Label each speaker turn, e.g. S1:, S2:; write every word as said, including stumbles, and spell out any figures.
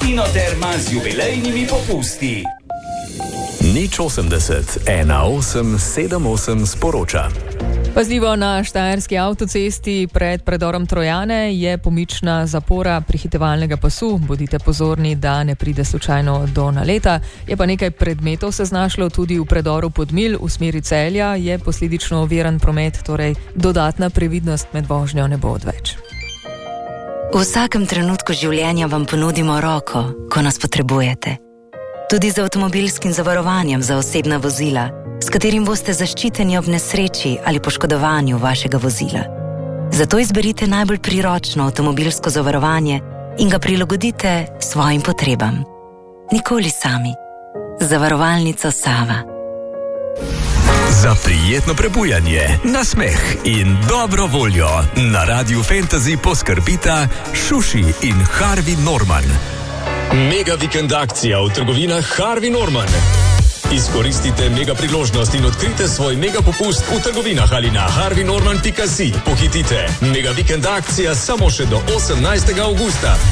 S1: Inoterma z jubilejnimi popusti.
S2: Nič osemdeset, ena osem sedem osem sporoča.
S3: Pazljivo, na štajerski avtocesti pred predorom Trojane je pomična zapora prehitevalnega pasu. Bodite pozorni, da ne pride slučajno do naleta. Je pa nekaj predmetov se znašlo tudi v predoru Podmilj v smeri Celja. Je posledično oviran promet, torej dodatna previdnost med vožnjo ne bo odveč.
S4: V vsakem trenutku življenja vam ponudimo roko, ko nas potrebujete. Tudi z avtomobilskim zavarovanjem za osebna vozila, s katerim boste zaščiteni ob nesreči ali poškodovanju vašega vozila. Zato izberite najbolj priročno avtomobilsko zavarovanje in ga prilagodite svojim potrebam. Nikoli sami. Zavarovalnica Sava.
S2: Za prijetno prebujanje, nasmeh in dobro voljo na Radiu Fantasy poskrbita Šuši in Harvey Norman.
S5: Mega vikend akcija v trgovinah Harvey Norman. Izkoristite mega priložnost in odkrite svoj mega popust v trgovinah ali na harvey norman pika si. Pohitite, mega vikend akcija samo še do osemnajstega avgusta.